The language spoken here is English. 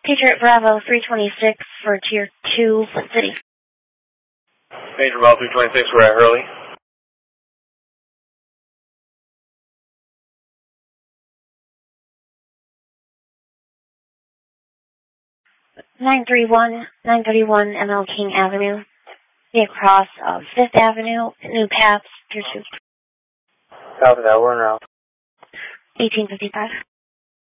Patriot Bravo 326 for Tier 2, Flint City. Patriot Bravo 326, we're at Hurley. 931 ML King Avenue. Be across 5th Avenue, New Paths, Tier 2. South of that, we're in route. 1855.